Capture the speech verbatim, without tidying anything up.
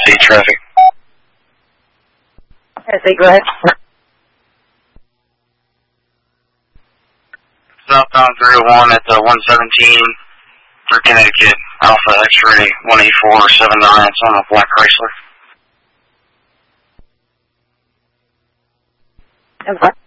eight traffic. S eight, go ahead. Southbound three oh one at the one seventeen for Connecticut, Alpha X-ray one eight four seven nine. It's on a black Chrysler. Okay.